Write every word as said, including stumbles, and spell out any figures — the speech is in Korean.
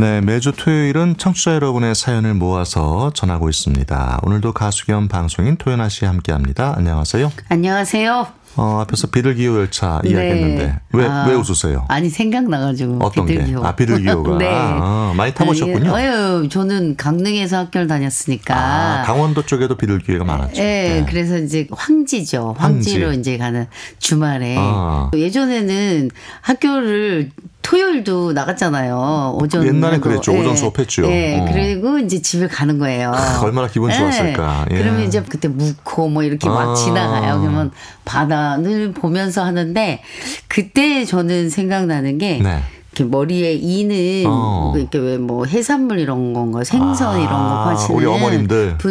네, 매주 토요일은 청취자 여러분의 사연을 모아서 전하고 있습니다. 오늘도 가수 겸 방송인 토연아 씨 함께합니다. 안녕하세요. 안녕하세요. 어, 앞에서 비둘기호 열차 이야기했는데 네. 왜, 아, 왜 웃으세요? 아니 생각나가지고. 어떤 비둘기호. 게? 아, 비둘기호가. 네. 아, 많이 타보셨군요. 예, 아유, 저는 강릉에서 학교를 다녔으니까. 아, 강원도 쪽에도 비둘기호가 많았죠. 예, 네. 그래서 이제 황지죠. 황지로 황지. 이제 가는 주말에. 아. 예전에는 학교를 토요일도 나갔잖아요. 오전. 옛날에 그랬죠. 오전 수업했죠. 예, 어. 그리고 이제 집에 가는 거예요. 아, 얼마나 기분 좋았을까. 예. 예. 그러면 이제 그때 묵고 뭐 이렇게 막 아. 지나가요. 그러면 바다를 보면서 하는데 그때 저는 생각나는 게 네. 이렇게 머리에 이는 어. 이렇게 왜 뭐 해산물 이런 건가 생선 아, 이런 거 파시는 우리 어머님들.